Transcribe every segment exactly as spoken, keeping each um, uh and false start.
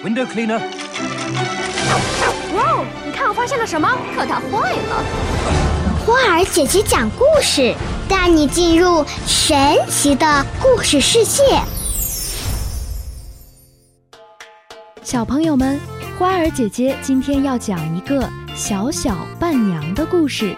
window cleaner. 哇哦，你看我发现了什么？可它坏了。 花儿姐姐讲故事，带你进入神奇的故事世界。 小朋友们，花儿姐姐今天要讲一个小小伴娘的故事。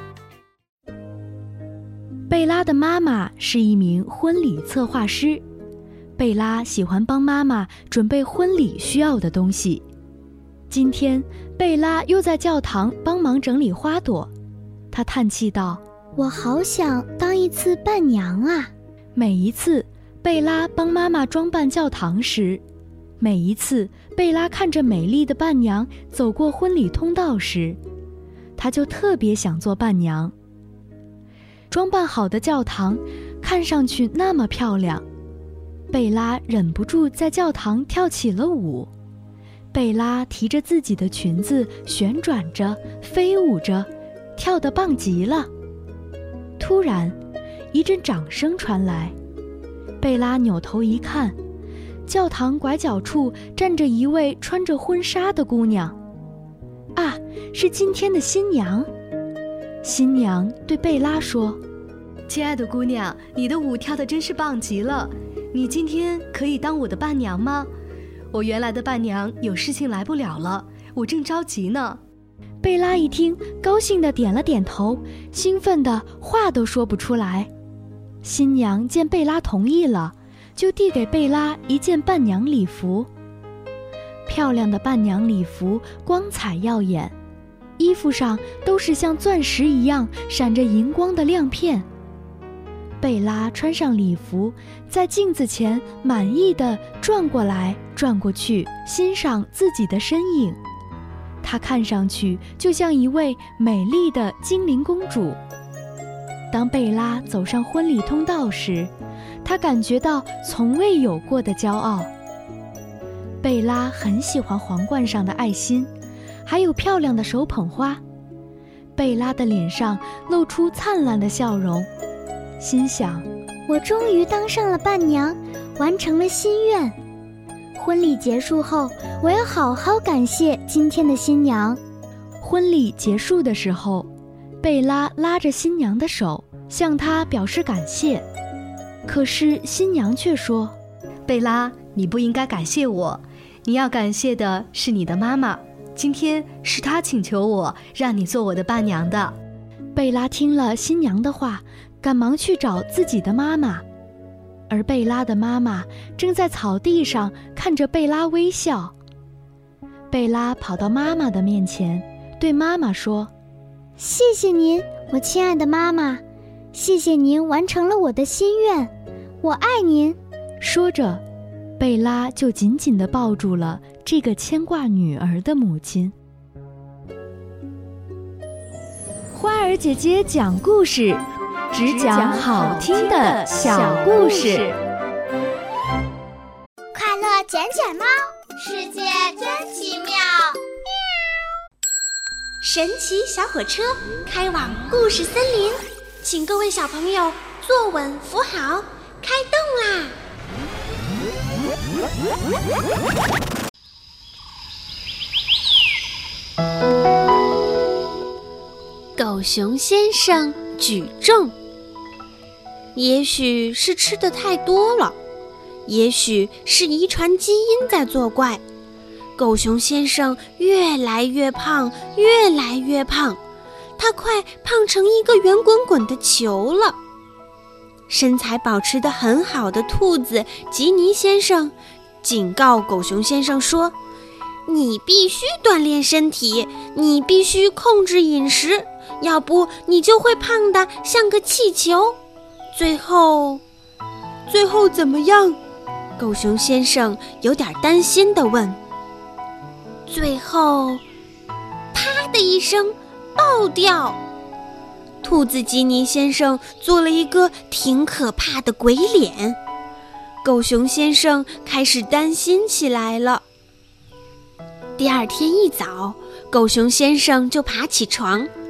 贝拉的妈妈是一名婚礼策划师，贝拉喜欢帮妈妈准备婚礼需要的东西。今天，贝拉又在教堂帮忙整理花朵，她叹气道：“ 我好想当一次伴娘啊！” 每一次，贝拉帮妈妈装扮教堂时，每一次贝拉看着美丽的伴娘走过婚礼通道时，她就特别想做伴娘。装扮好的教堂看上去那么漂亮，贝拉忍不住在教堂跳起了舞。贝拉提着自己的裙子旋转着飞舞着，跳得棒极了。突然一阵掌声传来，贝拉扭头一看，教堂拐角处站着一位穿着婚纱的姑娘。啊，是今天的新娘。新娘对贝拉说：“ 亲爱的姑娘，你的舞跳得真是棒极了，你今天可以当我的伴娘吗？我原来的伴娘有事情来不了了，我正着急呢。” 贝拉一听，高兴地点了点头，兴奋的话都说不出来。新娘见贝拉同意了，就递给贝拉一件伴娘礼服。漂亮的伴娘礼服光彩耀眼，衣服上都是像钻石一样闪着银光的亮片。贝拉穿上礼服，在镜子前满意地转过来转过去，欣赏自己的身影。她看上去就像一位美丽的精灵公主。当贝拉走上婚礼通道时，她感觉到从未有过的骄傲。贝拉很喜欢皇冠上的爱心，还有漂亮的手捧花。贝拉的脸上露出灿烂的笑容，心想： 我终于当上了伴娘，完成了心愿。婚礼结束后，我要好好感谢今天的新娘。 婚礼结束的时候，贝拉拉着新娘的手，向她表示感谢。可是新娘却说：“ 贝拉，你不应该感谢我，你要感谢的是你的妈妈，今天是她请求我让你做我的伴娘的。” 贝拉听了新娘的话，赶忙去找自己的妈妈。而贝拉的妈妈正在草地上看着贝拉微笑。贝拉跑到妈妈的面前，对妈妈说：“ 谢谢您，我亲爱的妈妈，谢谢您完成了我的心愿，我爱您。” 说着，贝拉就紧紧地抱住了这个牵挂女儿的母亲。花儿姐姐讲故事，只讲好听的小故事。 快乐捡捡猫，世界真奇妙。 神奇小火车开往故事森林，请各位小朋友坐稳扶好，开动啦！狗熊先生举重。也许是吃的太多了，也许是遗传基因在作怪，狗熊先生越来越胖，越来越胖，他快胖成一个圆滚滚的球了。身材保持得很好的兔子吉尼先生警告狗熊先生说：“你必须锻炼身体，你必须控制饮食，要不你就会胖得像个气球。最后，最后怎么样？”狗熊先生有点担心地问。最后，啪的一声，爆掉。兔子吉尼先生做了一个挺可怕的鬼脸。狗熊先生开始担心起来了。第二天一早，狗熊先生就爬起床，